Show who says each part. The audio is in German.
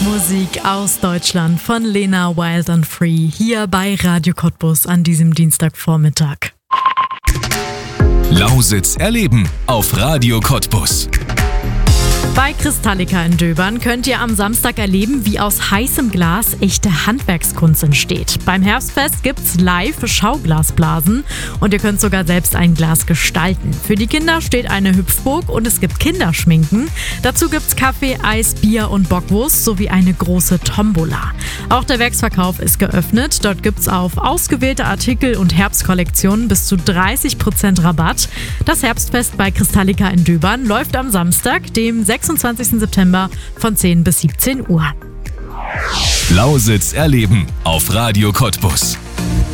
Speaker 1: Musik aus Deutschland von Lena Wild and Free hier bei Radio Cottbus an diesem Dienstagvormittag.
Speaker 2: Lausitz erleben auf Radio Cottbus.
Speaker 1: Bei Kristallica in Döbern könnt ihr am Samstag erleben, wie aus heißem Glas echte Handwerkskunst entsteht. Beim Herbstfest gibt's live Schauglasblasen und ihr könnt sogar selbst ein Glas gestalten. Für die Kinder steht eine Hüpfburg und es gibt Kinderschminken. Dazu gibt's Kaffee, Eis, Bier und Bockwurst sowie eine große Tombola. Auch der Werksverkauf ist geöffnet. Dort gibt's auf ausgewählte Artikel und Herbstkollektionen bis zu 30% Rabatt. Das Herbstfest bei Kristallica in Döbern läuft am Samstag, dem 26. September von 10 bis 17 Uhr.
Speaker 2: Lausitz erleben auf Radio Cottbus.